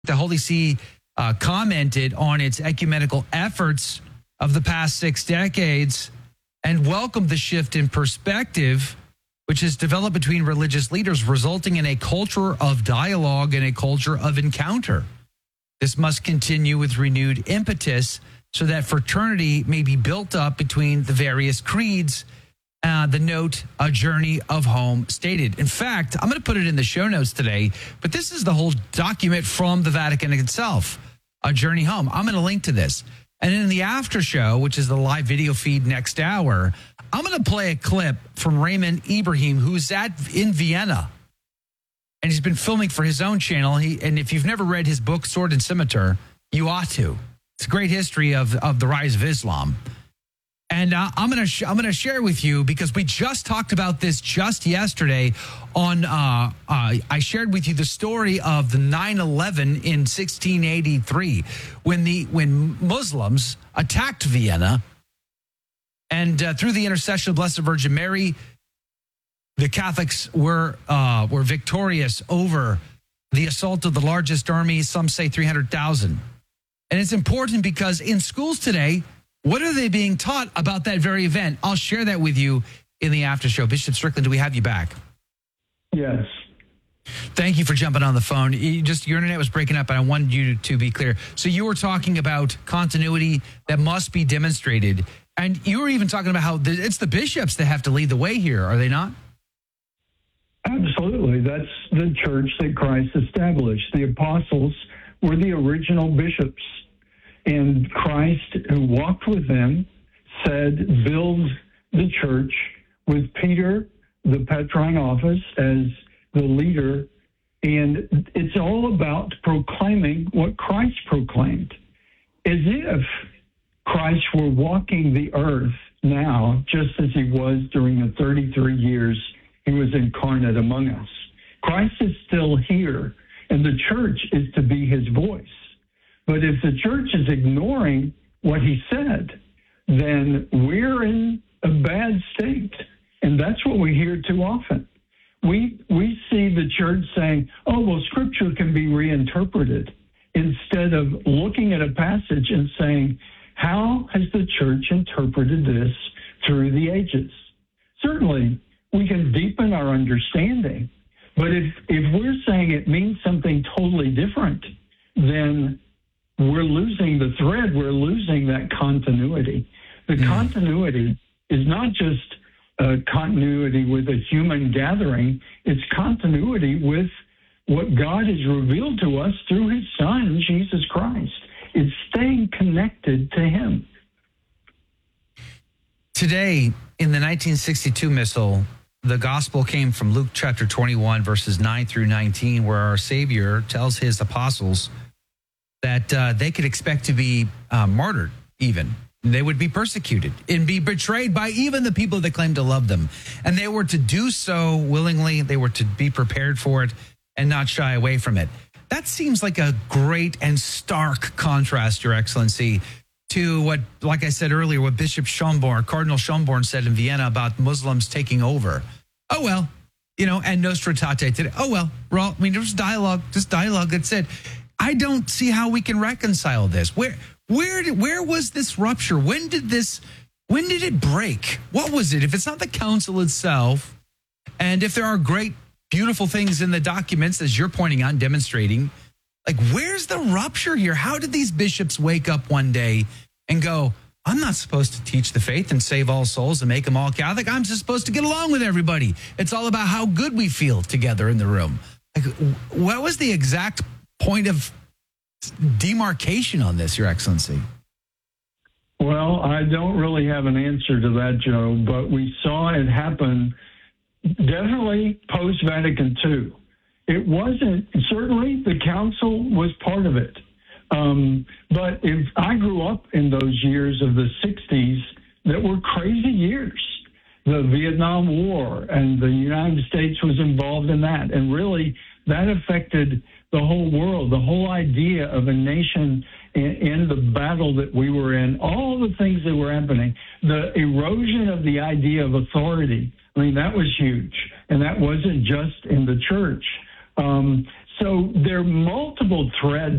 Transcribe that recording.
The Holy See commented on its ecumenical efforts of the past 6 decades and welcomed the shift in perspective, which has developed between religious leaders, resulting in a culture of dialogue and a culture of encounter. This must continue with renewed impetus so that fraternity may be built up between the various creeds. The note, A Journey of Home, stated. In fact, I'm going to put it in the show notes today, but this is the whole document from the Vatican itself, A Journey Home. I'm going to link to this. And in the after show, which is the live video feed next hour, I'm going to play a clip from Raymond Ibrahim, who's in Vienna. And he's been filming for his own channel. And if you've never read his book, Sword and Scimitar, you ought to. It's a great history of the rise of Islam. And I'm going to share with you, because we just talked about this just yesterday on, I shared with you the story of the 9/11 in 1683 when Muslims attacked Vienna, and through the intercession of Blessed Virgin Mary, the Catholics were victorious over the assault of the largest army, some say 300,000. And it's important because in schools today, what are they being taught about that very event? I'll share that with you in the after show. Bishop Strickland, do we have you back? Yes. Thank you for jumping on the phone. Your internet was breaking up, and I wanted you to be clear. So you were talking about continuity that must be demonstrated, and you were even talking about how it's the bishops that have to lead the way here, are they not? Absolutely. That's the church that Christ established. The apostles were the original bishops. And Christ, who walked with them, said, build the church with Peter, the Petrine office, as the leader. And it's all about proclaiming what Christ proclaimed. As if Christ were walking the earth now, just as he was during the 33 years he was incarnate among us. Christ is still here, and the church is to be his voice. But if the church is ignoring what he said, then we're in a bad state. And that's what we hear too often. We see the church saying, oh, well, Scripture can be reinterpreted, instead of looking at a passage and saying, how has the church interpreted this through the ages? Certainly, we can deepen our understanding. But if we're saying it means something totally different, then we're losing the thread. We're losing that continuity. The continuity is not just continuity with a human gathering. It's continuity with what God has revealed to us through his Son, Jesus Christ. It's staying connected to him. Today, in the 1962 Missal, the gospel came from Luke chapter 21, verses 9 through 19, where our Savior tells his apostles that they could expect to be martyred even. They would be persecuted and be betrayed by even the people that claim to love them. And they were to do so willingly. They were to be prepared for it and not shy away from it. That seems like a great and stark contrast, Your Excellency, to what, like I said earlier, what Bishop Schomborn, Cardinal Schomborn said in Vienna about Muslims taking over. Oh, well, and Nostra Aetate today. Oh, well, there's dialogue, just dialogue, that's it. I don't see how we can reconcile this. Where was this rupture? When did it break? What was it? If it's not the council itself, and if there are great, beautiful things in the documents, as you're pointing out and demonstrating, like, where's the rupture here? How did these bishops wake up one day and go, I'm not supposed to teach the faith and save all souls and make them all Catholic. I'm just supposed to get along with everybody. It's all about how good we feel together in the room. Like, what was the exact point of demarcation on this, Your Excellency? Well, I don't really have an answer to that, Joe, but we saw it happen definitely post-Vatican II. It wasn't, certainly the council was part of it. But if I grew up in those years of the 60s that were crazy years, the Vietnam War, and the United States was involved in that. And really, that affected the whole world, the whole idea of a nation in the battle that we were in, all the things that were happening, the erosion of the idea of authority. I mean, that was huge. And that wasn't just in the church. So there are multiple threads